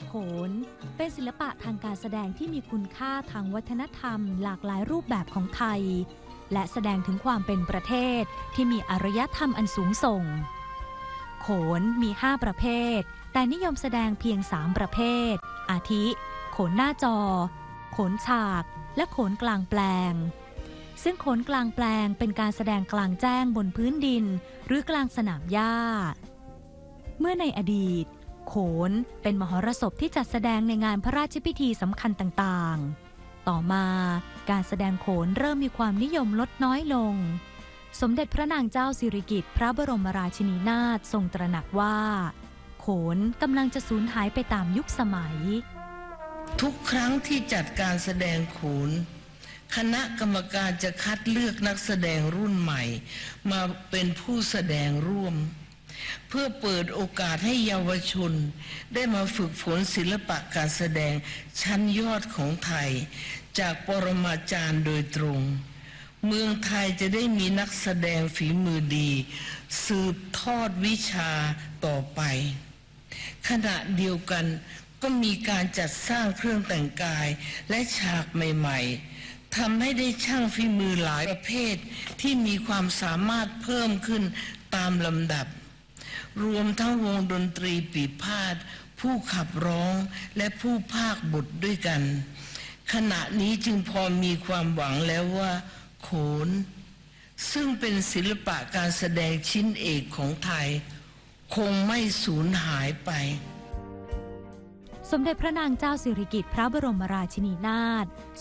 โขนเป็นศิลปะทางการแสดงที่มีคุณค่าทางวัฒนธรรมหลากหลายรูปแบบของไทยและแสดงถึงความเป็นประเทศที่มีอารยธรรมอันสูงส่งโขนมี5ประเภทแต่นิยมแสดงเพียง3ประเภทอาทิโขนหน้าจอโขนฉากและโขนกลางแปลงซึ่งโขนกลางแปลงเป็นการแสดงกลางแจ้งบนพื้นดินหรือกลางสนามหญ้าเมื่อในอดีตโขนเป็นมหรสพที่จัดแสดงในงานพระราชพิธีสำคัญต่างๆต่อมาการแสดงโขนเริ่มมีความนิยมลดน้อยลงสมเด็จพระนางเจ้าสิริกิติ์พระบรมราชินีนาถทรงตระหนักว่าโขนกำลังจะสูญหายไปตามยุคสมัยทุกครั้งที่จัดการแสดงโขนคณะกรรมการจะคัดเลือกนักแสดงรุ่นใหม่มาเป็นผู้แสดงร่วมเพื่อเปิดโอกาสให้เยาวชนได้มาฝึกฝนศิลปะการแสดงชั้นยอดของไทยจากปรมาจารย์โดยตรงเมืองไทยจะได้มีนักแสดงฝีมือดีสืบทอดวิชาต่อไปขณะเดียวกันก็มีการจัดสร้างเครื่องแต่งกายและฉากใหม่ๆทำให้ได้ช่างฝีมือหลายประเภทที่มีความสามารถเพิ่มขึ้นตามลำดับรวมทั้งวงดนตรีปีพาทย์ผู้ขับร้องและผู้พากย์บทด้วยกันขณะนี้จึงพอมีความหวังแล้วว่าโขนซึ่งเป็นศิลปะการแสดงชิ้นเอกของไทยคงไม่สูญหายไปสมเด็จพระนางเจ้าสิริกิติ์พระบรมราชินีนาถ